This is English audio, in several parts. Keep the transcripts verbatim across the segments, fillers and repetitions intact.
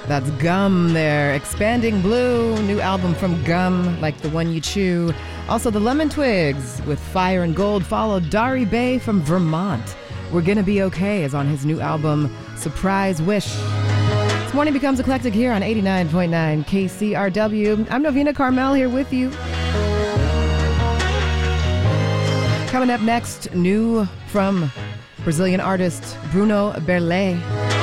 That's Gum there. Expanding Blue, new album from Gum, like the one you chew. Also, the Lemon Twigs with Fire and Gold, followed Dari Bay from Vermont. We're Gonna Be Okay is on his new album, Surprise Wish. This morning becomes eclectic here on eighty-nine point nine K C R W. I'm Novena Carmel here with you. Coming up next, new from Brazilian artist Bruno Berlet.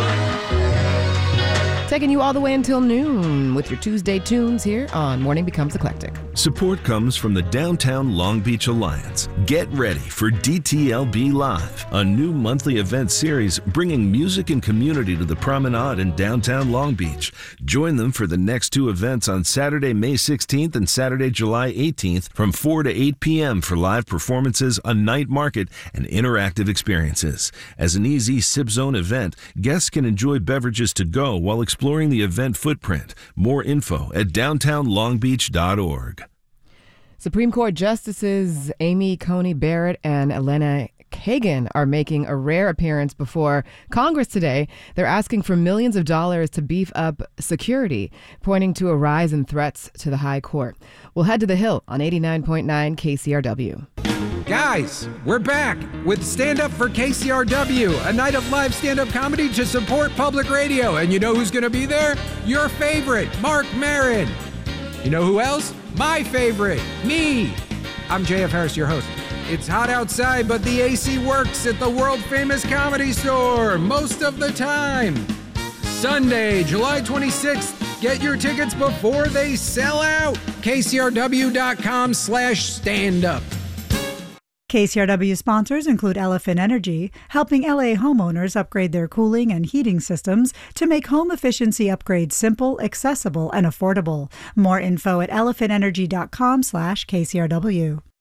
Taking you all the way until noon with your Tuesday tunes here on Morning Becomes Eclectic. Support comes from the Downtown Long Beach Alliance. Get ready for D T L B Live, a new monthly event series bringing music and community to the promenade in downtown Long Beach. Join them for the next two events on Saturday, May sixteenth and Saturday, July eighteenth from four to eight p.m. for live performances, a night market, and interactive experiences. As an easy sip zone event, guests can enjoy beverages to go while exploring the event footprint. More info at downtown long beach dot org. Supreme Court Justices Amy Coney Barrett and Elena Kagan are making a rare appearance before Congress today. They're asking for millions of dollars to beef up security, pointing to a rise in threats to the High Court. We'll head to the Hill on eighty-nine point nine K C R W. Guys, we're back with Stand Up for K C R W, a night of live stand-up comedy to support public radio. And you know who's going to be there? Your favorite, Mark Maron. You know who else? My favorite, me. I'm J F Harris, your host. It's hot outside, but the A C works at the world-famous Comedy Store most of the time. Sunday, July twenty-sixth. Get your tickets before they sell out. K C R W dot com slash stand up. K C R W sponsors include Elephant Energy, helping L A homeowners upgrade their cooling and heating systems to make home efficiency upgrades simple, accessible, and affordable. More info at elephant energy dot com slash K C R W.